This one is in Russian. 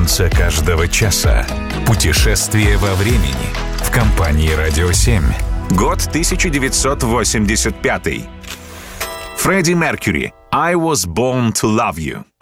Солнце каждого часа. Путешествие во времени. В компании «Радио 7». Год 1985. Фредди Меркьюри. I was born to love you.